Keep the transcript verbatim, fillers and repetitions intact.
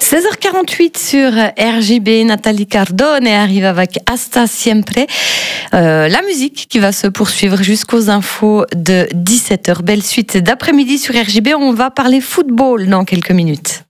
seize heures quarante-huit sur R J B, Nathalie Cardone arrive avec Hasta Siempre. Euh, la musique qui va se poursuivre jusqu'aux infos de dix-sept heures. Belle suite d'après-midi sur R J B. On va parler football dans quelques minutes.